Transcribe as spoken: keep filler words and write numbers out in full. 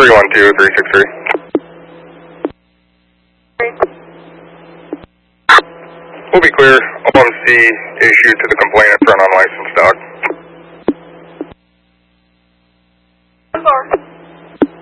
three one two, three six three. We'll be clear. O M C issued to the complainant for an unlicensed dog.